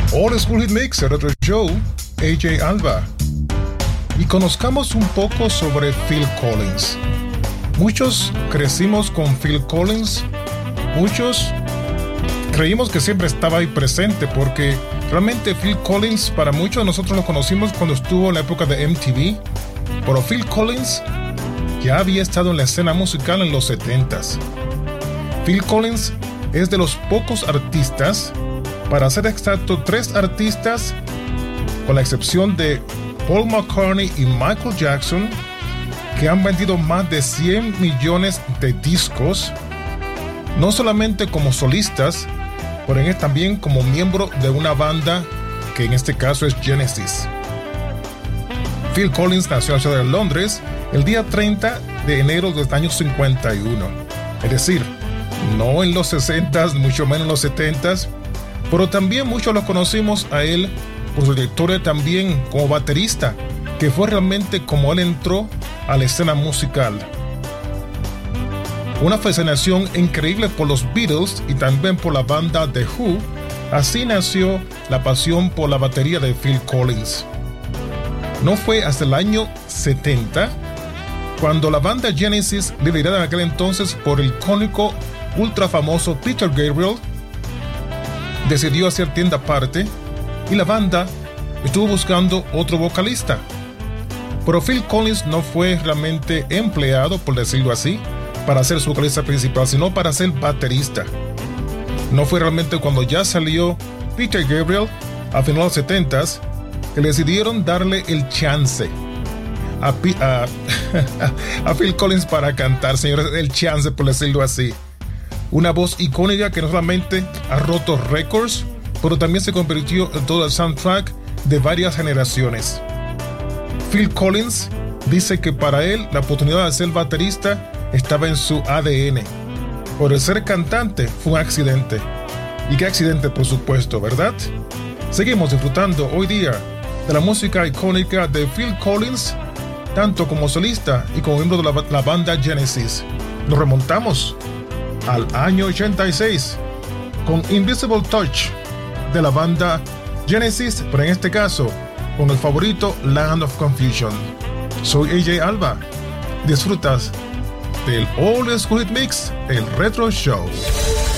All School Hit Mix, el Retro Show, AJ Alba. Y conozcamos un poco sobre Phil Collins. Muchos crecimos con Phil Collins, muchos creímos que siempre estaba ahí presente, porque realmente Phil Collins, para muchos de nosotros lo conocimos cuando estuvo en la época de MTV, pero Phil Collins ya había estado en la escena musical en los 70s. Phil Collins es de los pocos artistas, para ser exacto 3 artistas, con la excepción de Paul McCartney y Michael Jackson, que han vendido más de 100 millones de discos, no solamente como solistas, pero también como miembro de una banda que en este caso es Genesis. Phil Collins nació en la ciudad de Londres el día 30 de enero del año 51, es decir, no en los 60s, mucho menos en los 70s, pero también muchos lo conocimos a él por su trayectoria también como baterista, que fue realmente como él entró a la escena musical. Una fascinación increíble por los Beatles y también por la banda The Who, así nació la pasión por la batería de Phil Collins. No fue hasta el año 70 cuando la banda Genesis, liderada en aquel entonces por el icónico ultra famoso Peter Gabriel, decidió hacer tienda aparte y la banda estuvo buscando otro vocalista. Pero Phil Collins no fue realmente empleado, por decirlo así, para ser su vocalista principal, sino para ser baterista. No fue realmente cuando ya salió Peter Gabriel a finales de los 70s que le decidieron darle el chance a Phil Collins para cantar, señores, el chance, por decirlo así. Una voz icónica que no solamente ha roto récords, pero también se convirtió en todo el soundtrack de varias generaciones. Phil Collins dice que para él la oportunidad de ser baterista estaba en su ADN. Por el ser cantante fue un accidente. Y qué accidente, por supuesto, ¿verdad? Seguimos disfrutando hoy día de la música icónica de Phil Collins, tanto como solista y como miembro de la banda Genesis. Nos remontamos al año 86 con Invisible Touch de la banda Genesis, pero en este caso con el favorito Land of Confusion. Soy AJ Alba. Disfrutas del All School Hit Mix, el Retro Show.